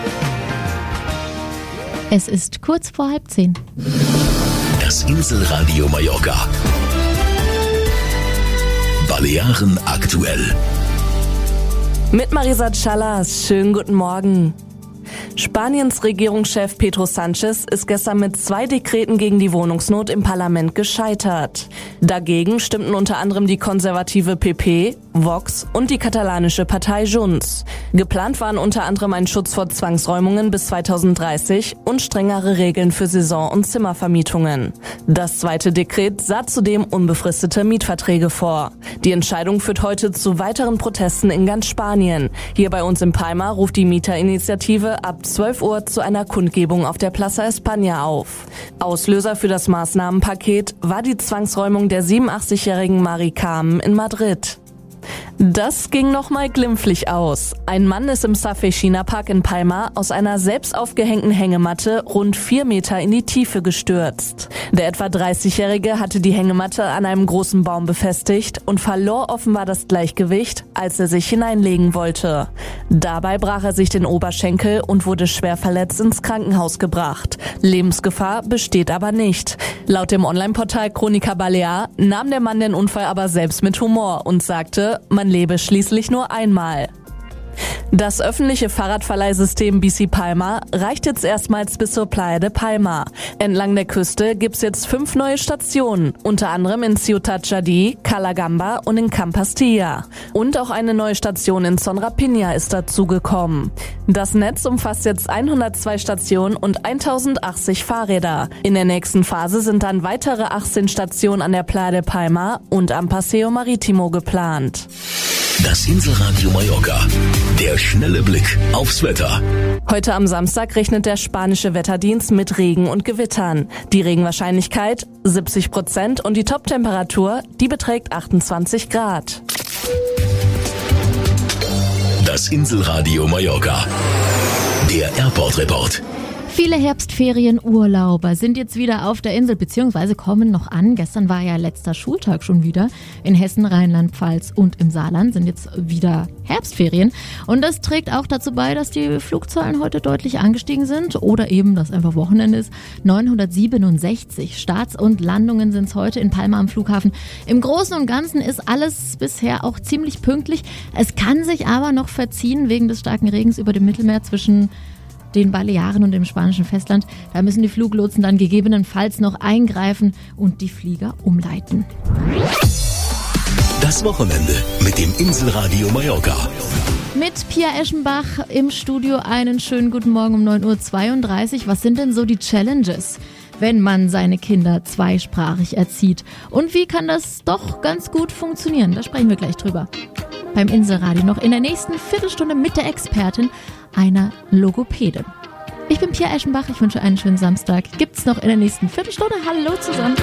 Es ist kurz vor 9:30. Das Inselradio Mallorca. Balearen aktuell. Mit Marisa Chalas, schönen guten Morgen. Spaniens Regierungschef Pedro Sánchez ist gestern mit 2 Dekreten gegen die Wohnungsnot im Parlament gescheitert. Dagegen stimmten unter anderem die konservative PP, Vox und die katalanische Partei Junts. Geplant waren unter anderem ein Schutz vor Zwangsräumungen bis 2030 und strengere Regeln für Saison- und Zimmervermietungen. Das zweite Dekret sah zudem unbefristete Mietverträge vor. Die Entscheidung führt heute zu weiteren Protesten in ganz Spanien. Hier bei uns in Palma ruft die Mieterinitiative ab 12 Uhr zu einer Kundgebung auf der Plaza España auf. Auslöser für das Maßnahmenpaket war die Zwangsräumung der 87-jährigen Mari Carmen in Madrid. Das ging nochmal glimpflich aus. Ein Mann ist im Safeixina Park in Palma aus einer selbst aufgehängten Hängematte rund 4 Meter in die Tiefe gestürzt. Der etwa 30-Jährige hatte die Hängematte an einem großen Baum befestigt und verlor offenbar das Gleichgewicht, als er sich hineinlegen wollte. Dabei brach er sich den Oberschenkel und wurde schwer verletzt ins Krankenhaus gebracht. Lebensgefahr besteht aber nicht. Laut dem Online-Portal Crónica Balear nahm der Mann den Unfall aber selbst mit Humor und sagte, man lebe schließlich nur einmal. Das öffentliche Fahrradverleihsystem Bici Palma reicht jetzt erstmals bis zur Playa de Palma. Entlang der Küste gibt's jetzt 5 neue Stationen, unter anderem in Ciutat Jadí, Calagamba und in Campastilla. Und auch eine neue Station in Son Rapina ist dazugekommen. Das Netz umfasst jetzt 102 Stationen und 1080 Fahrräder. In der nächsten Phase sind dann weitere 18 Stationen an der Playa de Palma und am Paseo Marítimo geplant. Das Inselradio Mallorca. Der schnelle Blick aufs Wetter. Heute am Samstag rechnet der spanische Wetterdienst mit Regen und Gewittern. Die Regenwahrscheinlichkeit 70% und die Toptemperatur, die beträgt 28 Grad. Das Inselradio Mallorca. Der Airport-Report. Viele Herbstferienurlauber sind jetzt wieder auf der Insel bzw. kommen noch an. Gestern war ja letzter Schultag schon wieder. In Hessen, Rheinland-Pfalz und im Saarland sind jetzt wieder Herbstferien. Und das trägt auch dazu bei, dass die Flugzahlen heute deutlich angestiegen sind oder eben, dass einfach Wochenende ist. 967 Starts und Landungen sind es heute in Palma am Flughafen. Im Großen und Ganzen ist alles bisher auch ziemlich pünktlich. Es kann sich aber noch verziehen wegen des starken Regens über dem Mittelmeer zwischen den Balearen und dem spanischen Festland. Da müssen die Fluglotsen dann gegebenenfalls noch eingreifen und die Flieger umleiten. Das Wochenende mit dem Inselradio Mallorca. Mit Pia Eschenbach im Studio einen schönen guten Morgen um 9:32 Uhr. Was sind denn so die Challenges, wenn man seine Kinder zweisprachig erzieht? Und wie kann das doch ganz gut funktionieren? Da sprechen wir gleich drüber. Beim Inselradio noch in der nächsten Viertelstunde mit der Expertin, einer Logopädin. Ich bin Pia Eschenbach, ich wünsche einen schönen Samstag. Gibt's noch in der nächsten Viertelstunde. Hallo zusammen.